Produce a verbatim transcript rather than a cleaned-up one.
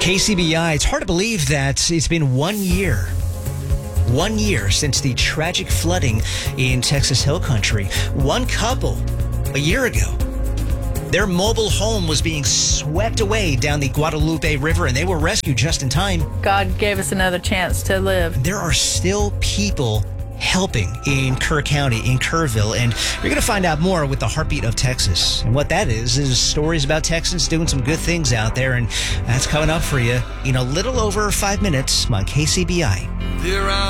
K C B I, it's hard to believe that it's been one year. One year since the tragic flooding in Texas Hill Country. One couple, a year ago, their mobile home was being swept away down the Guadalupe River, and they were rescued just in time. God gave us another chance to live. There are still people helping in Kerr County, in Kerrville, and you're going to find out more with the Heartbeat of Texas. And what that is, is stories about Texans doing some good things out there, and that's coming up for you in a little over five minutes on K C B I.